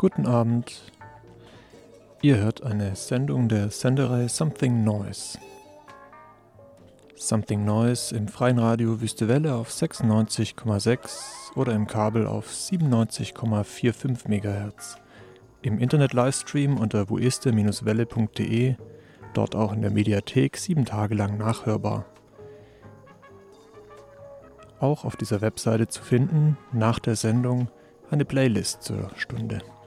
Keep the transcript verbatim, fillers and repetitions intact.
Guten Abend. Ihr hört eine Sendung der Sendereihe Something Noise. Something Noise im freien Radio Wüste Welle auf sechsundneunzig Komma sechs oder im Kabel auf siebenundneunzig Komma fünfundvierzig Megahertz. Im Internet-Livestream unter wueste Bindestrich welle Punkt de, dort auch in der Mediathek sieben Tage lang nachhörbar. Auch auf dieser Webseite zu finden, nach der Sendung, eine Playlist zur Stunde.